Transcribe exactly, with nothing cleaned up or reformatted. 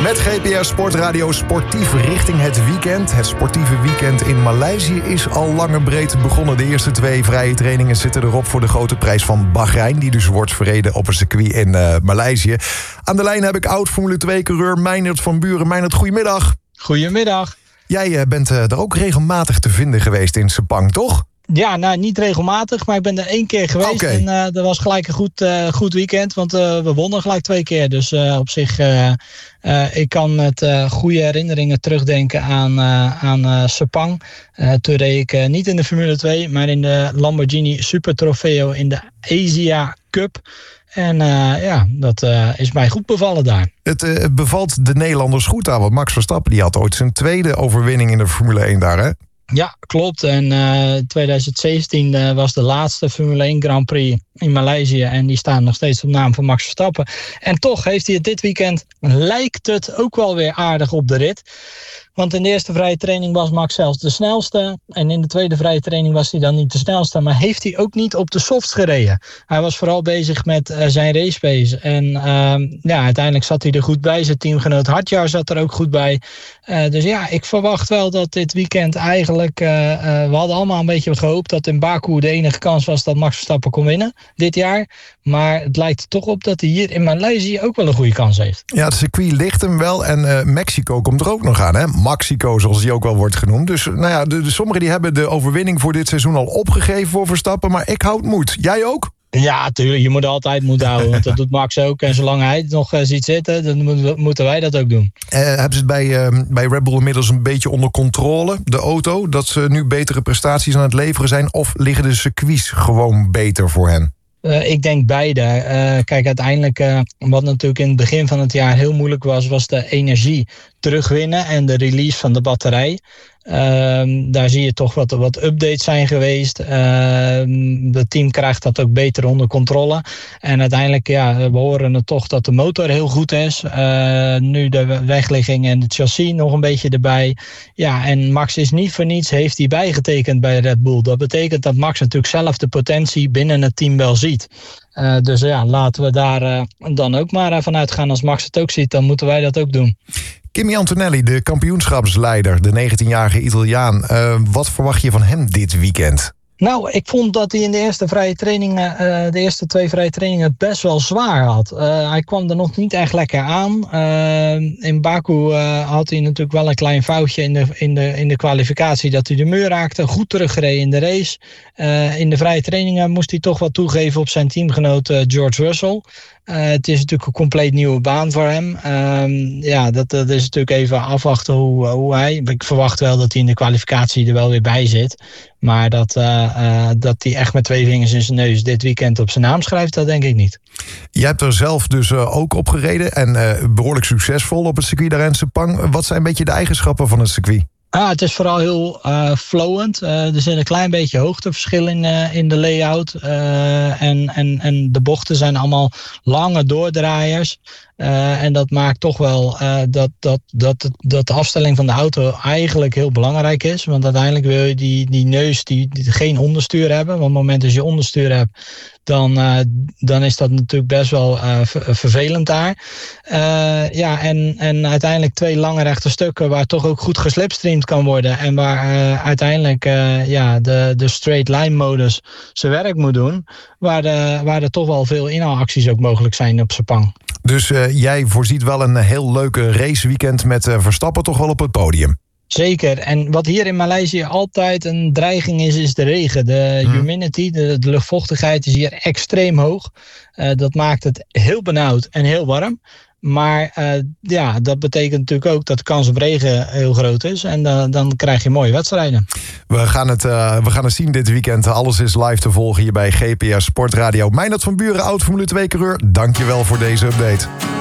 Met G P S Sportradio sportief richting het weekend. Het sportieve weekend in Maleisië is al lang en breed begonnen. De eerste twee vrije trainingen zitten erop voor de grote prijs van Bahrein, die dus wordt verreden op een circuit in uh, Maleisië. Aan de lijn heb ik oud-Formule twee-coureur Meijnerd van Buren. Meijnerd, goedemiddag. Goedemiddag. Jij uh, bent uh, er ook regelmatig te vinden geweest in Sepang, toch? Ja, nou niet regelmatig, maar ik ben er één keer geweest. Okay. En uh, dat was gelijk een goed, uh, goed weekend, want uh, we wonnen gelijk twee keer. Dus uh, op zich, uh, uh, ik kan met uh, goede herinneringen terugdenken aan, uh, aan uh, Sepang. Uh, toen reed ik uh, niet in de Formule twee, maar in de Lamborghini Super Trofeo in de Asia Cup. En uh, ja, dat uh, is mij goed bevallen daar. Het uh, bevalt de Nederlanders goed aan, want Max Verstappen die had ooit zijn tweede overwinning in de Formule één daar, hè? Ja, klopt. En uh, twintig zeventien uh, was de laatste Formule één Grand Prix in Maleisië. En die staan nog steeds op naam van Max Verstappen. En toch heeft hij het dit weekend, lijkt het ook wel weer aardig op de rit. Want in de eerste vrije training was Max zelfs de snelste. En in de tweede vrije training was hij dan niet de snelste. Maar heeft hij ook niet op de softs gereden. Hij was vooral bezig met uh, zijn race pace. En uh, ja, uiteindelijk zat hij er goed bij. Zijn teamgenoot Hadjar zat er ook goed bij. Uh, dus ja, ik verwacht wel dat dit weekend eigenlijk... Uh, uh, we hadden allemaal een beetje gehoopt dat in Baku de enige kans was dat Max Verstappen kon winnen dit jaar. Maar het lijkt er toch op dat hij hier in Maleisië ook wel een goede kans heeft. Ja, het circuit ligt hem wel. En uh, Mexico komt er ook nog aan, hè? Mexico, zoals die ook wel wordt genoemd. Dus nou ja, de, de, sommigen die hebben de overwinning voor dit seizoen al opgegeven voor Verstappen. Maar ik houd moed. Jij ook? Ja, tuurlijk. Je moet altijd moed houden. Want dat doet Max ook. En zolang hij het nog uh, ziet zitten, dan moeten, moeten wij dat ook doen. Uh, hebben ze het bij, uh, bij Red Bull inmiddels een beetje onder controle, de auto? Dat ze nu betere prestaties aan het leveren zijn? Of liggen de circuits gewoon beter voor hen? Uh, ik denk beide. Uh, kijk, uiteindelijk, uh, wat natuurlijk in het begin van het jaar heel moeilijk was, was de energie terugwinnen en de release van de batterij. Uh, daar zie je toch wat, wat updates zijn geweest. Uh, het team krijgt dat ook beter onder controle. En uiteindelijk, ja, we horen het toch dat de motor heel goed is. Uh, nu de wegligging en het chassis nog een beetje erbij. Ja, en Max is niet voor niets, heeft hij bijgetekend bij Red Bull. Dat betekent dat Max natuurlijk zelf de potentie binnen het team wel ziet. Uh, dus ja, laten we daar uh, dan ook maar van uitgaan. Als Max het ook ziet, dan moeten wij dat ook doen. Kimi Antonelli, de kampioenschapsleider, de negentienjarige Italiaan. Uh, wat verwacht je van hem dit weekend? Nou, ik vond dat hij in de eerste vrije trainingen, uh, de eerste twee vrije trainingen best wel zwaar had. Uh, hij kwam er nog niet echt lekker aan. Uh, in Baku uh, had hij natuurlijk wel een klein foutje in de, in, de, in de kwalificatie dat hij de muur raakte. Goed teruggereden in de race. Uh, in de vrije trainingen moest hij toch wat toegeven op zijn teamgenoot uh, George Russell. Uh, het is natuurlijk een compleet nieuwe baan voor hem. Uh, ja, dat, dat is natuurlijk even afwachten hoe, hoe hij... Ik verwacht wel dat hij in de kwalificatie er wel weer bij zit. Maar dat, uh, uh, dat hij echt met twee vingers in zijn neus dit weekend op zijn naam schrijft, dat denk ik niet. Je hebt er zelf dus uh, ook op gereden en uh, behoorlijk succesvol op het circuit daar in Sepang. Wat zijn een beetje de eigenschappen van het circuit? Ah, het is vooral heel uh, flowend. Uh, er zit een klein beetje hoogteverschil in, uh, in de layout. Uh, en, en, en de bochten zijn allemaal lange doordraaiers. Uh, en dat maakt toch wel uh, dat, dat, dat, dat de afstelling van de auto eigenlijk heel belangrijk is. Want uiteindelijk wil je die, die neus die, die geen onderstuur hebben. Want op het moment dat je onderstuur hebt, dan, uh, dan is dat natuurlijk best wel uh, ver, vervelend daar. Uh, ja, en, en uiteindelijk twee lange rechte stukken waar toch ook goed geslipstreamd kan worden. En waar uh, uiteindelijk uh, ja, de, de straight line modus zijn werk moet doen. Waar, de, waar er toch wel veel inhaalacties ook mogelijk zijn op Sepang. Dus uh, jij voorziet wel een heel leuke raceweekend met uh, Verstappen toch wel op het podium? Zeker. En wat hier in Maleisië altijd een dreiging is, is de regen. De humidity, de, de luchtvochtigheid is hier extreem hoog. Uh, dat maakt het heel benauwd en heel warm. Maar uh, ja, dat betekent natuurlijk ook dat de kans op regen heel groot is. En uh, dan krijg je mooie wedstrijden. We gaan, het, uh, we gaan het zien dit weekend. Alles is live te volgen hier bij G P S Sportradio. Meijnerd van Buren, oud Formule twee-coureur. Dank je wel voor deze update.